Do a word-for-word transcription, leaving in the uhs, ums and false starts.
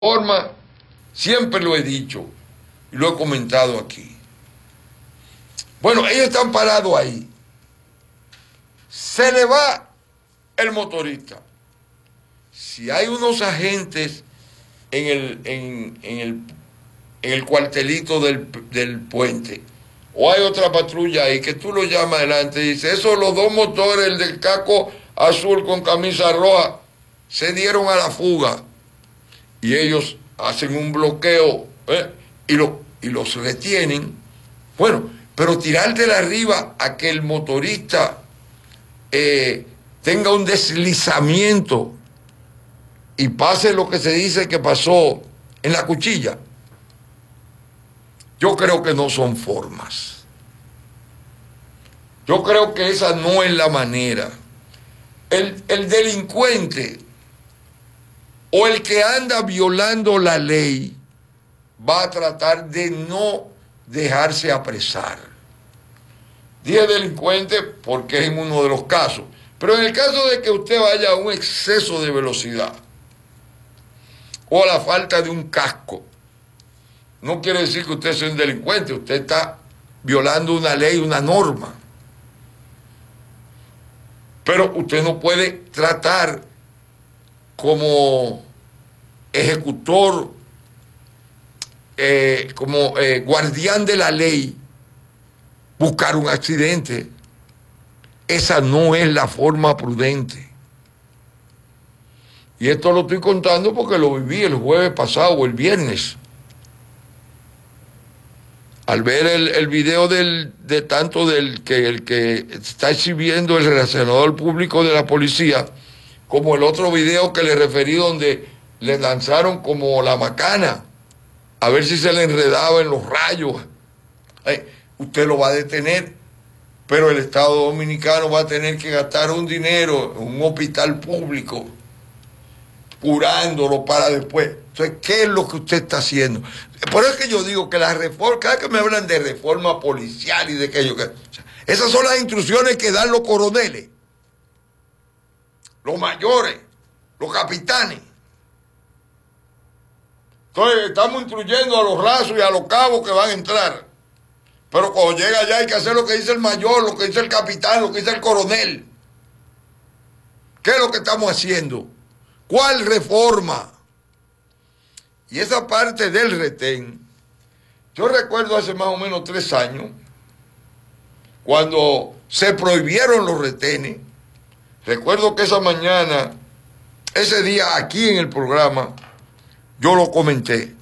forma, siempre lo he dicho y lo he comentado aquí. Bueno, ellos están parados ahí. Se le va el motorista. Si hay unos agentes en el, en, en el, en el cuartelito del, del puente, o hay otra patrulla ahí que tú lo llamas adelante y dices, esos los dos motores, el del casco azul con camisa roja, se dieron a la fuga. Y ellos hacen un bloqueo ¿eh? y, lo, y los retienen. Bueno, pero tirártela arriba a que el motorista eh, tenga un deslizamiento y pase lo que se dice que pasó en la cuchilla, yo creo que no son formas. Yo creo que esa no es la manera. El, el delincuente o el que anda violando la ley va a tratar de no dejarse apresar. Dije delincuente porque es en uno de los casos. Pero en el caso de que usted vaya a un exceso de velocidad o a la falta de un casco, no quiere decir que usted sea un delincuente. Usted está violando una ley, una norma. Pero usted no puede tratar como ejecutor, eh, como eh, guardián de la ley, buscar un accidente. Esa no es la forma prudente. Y esto lo estoy contando porque lo viví el jueves pasado o el viernes. Al ver el, el video del, de tanto del que el que está exhibiendo el relacionador público de la policía, como el otro video que le referí donde le lanzaron como la macana, a ver si se le enredaba en los rayos. Eh, usted lo va a detener, pero el Estado Dominicano va a tener que gastar un dinero en un hospital público, curándolo para después. Entonces, ¿qué es lo que usted está haciendo? Por eso es que yo digo que la reforma, cada vez que me hablan de reforma policial y de aquello, que, o sea, esas son las instrucciones que dan los coroneles, los mayores, los capitanes. Entonces estamos instruyendo a los rasos y a los cabos que van a entrar. Pero cuando llega allá hay que hacer lo que dice el mayor, lo que dice el capitán, lo que dice el coronel. ¿Qué es lo que estamos haciendo? ¿Cuál reforma? Y esa parte del retén, yo recuerdo hace más o menos tres años, cuando se prohibieron los retenes. Recuerdo que esa mañana, ese día aquí en el programa, yo lo comenté.